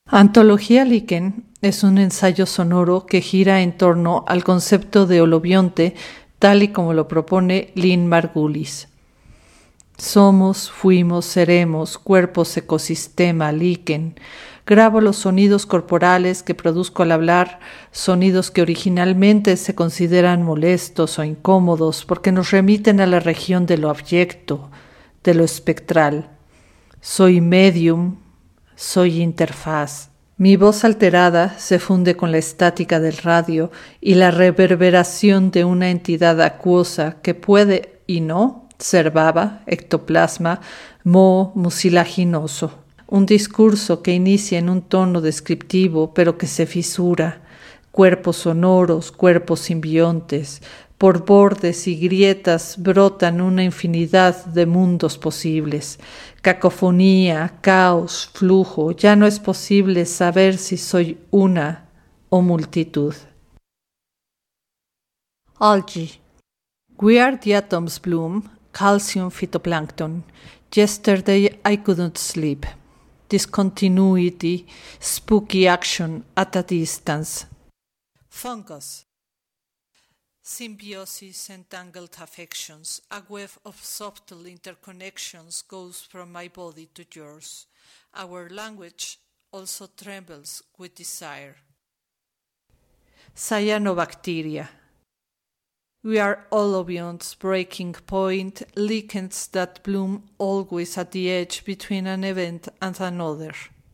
Antología Líquen es un ensayo sonoro que gira en torno al concepto de holobionte tal y como lo propone Lynn Margulis. Somos, fuimos, seremos, cuerpos, ecosistema, líquen. Grabo los sonidos corporales que produzco al hablar, sonidos que originalmente se consideran molestos o incómodos porque nos remiten a la región de lo abyecto, de lo espectral. Soy medium, soy interfaz. Mi voz alterada se funde con la estática del radio y la reverberación de una entidad acuosa que puede y no ser baba, ectoplasma, moho mucilaginoso. Un discurso que inicia en un tono descriptivo pero que se fisura. Cuerpos sonoros, cuerpos simbiontes. Por bordes y grietas brotan una infinidad de mundos posibles. Cacofonía, caos, flujo. Ya no es posible saber si soy una o multitud. Algae. We are the atoms bloom, calcium phytoplankton. Yesterday I couldn't sleep. Discontinuity, spooky action at a distance. Fungus. Symbiosis, entangled affections, a web of subtle interconnections goes from my body to yours. Our language also trembles with desire. Cyanobacteria. We are holobionts, breaking point, lichens that bloom always at the edge between an event and another.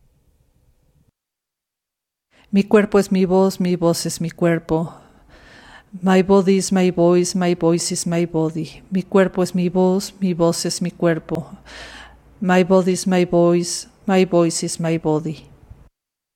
Mi cuerpo es mi voz es mi cuerpo. My body is my voice is my body. Mi cuerpo es mi voz es mi cuerpo. My body is my voice is my body.